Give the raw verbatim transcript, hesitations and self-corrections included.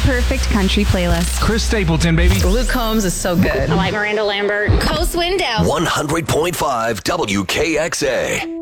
perfect country playlist. Chris Stapleton, baby. Luke Combs is so good. I like Miranda Lambert. Coast Window. one hundred point five W K X A.